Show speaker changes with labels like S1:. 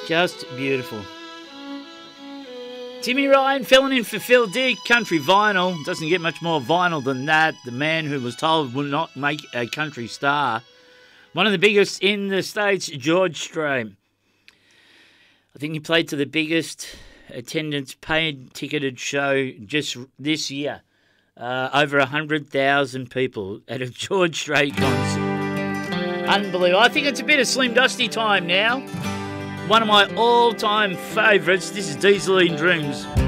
S1: Just beautiful. Timmy Ryan filling in for Phil Dick, country vinyl. Doesn't get much more vinyl than that. The man who was told will not make a country star. One of the biggest in the States, George Strait. I think he played to the biggest attendance paid ticketed show just this year. Over 100,000 people at a George Strait concert. Unbelievable. I think it's a bit of Slim Dusty time now. One of my all-time favourites. This is Diesel in Dreams.